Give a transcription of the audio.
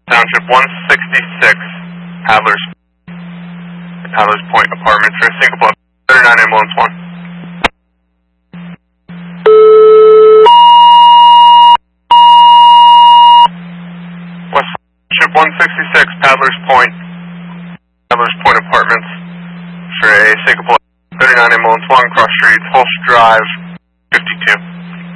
Township 166, Paddler's Point Apartments for a single block, 39 ambulance 1. West Township 166, Paddler's Point Apartments for a single block, 39 ambulance 1, cross streets, Hulsh Drive, 52.